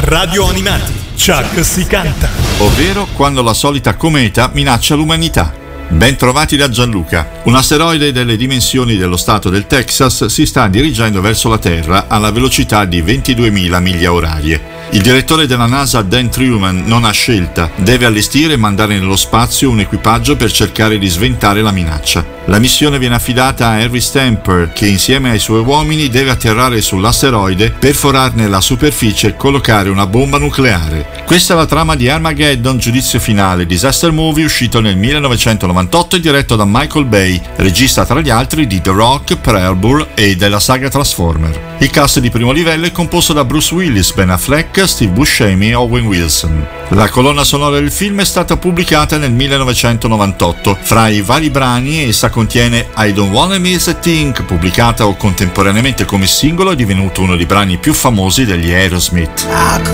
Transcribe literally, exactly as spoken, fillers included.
Radio Animati, Chuck si canta. Ovvero quando la solita cometa minaccia l'umanità. Ben trovati da Gianluca. Un asteroide delle dimensioni dello stato del Texas si sta dirigendo verso la Terra alla velocità di ventiduemila miglia orarie. Il direttore della NASA Dan Truman non ha scelta, deve allestire e mandare nello spazio un equipaggio per cercare di sventare la minaccia. La missione viene affidata a Harry Stamper, che insieme ai suoi uomini deve atterrare sull'asteroide, perforarne la superficie e collocare una bomba nucleare. Questa è la trama di Armageddon, giudizio finale, disaster movie uscito nel millenovecentonovantotto e diretto da Michael Bay, regista tra gli altri di The Rock, Pearl Harbor e della saga Transformer. Il cast di primo livello è composto da Bruce Willis, Ben Affleck, Steve Buscemi e Owen Wilson. La colonna sonora del film è stata pubblicata nel millenovecentonovantotto. Fra i vari brani essa contiene I Don't Wanna Miss a Thing, pubblicata contemporaneamente come singolo, è divenuto uno dei brani più famosi degli Aerosmith.